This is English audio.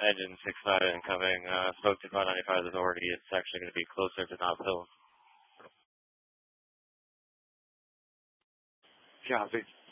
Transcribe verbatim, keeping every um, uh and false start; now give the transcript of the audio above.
engine six five incoming. Uh, spoke to five ninety-five authority. It's actually going to be closer to Nob Hill. Copy.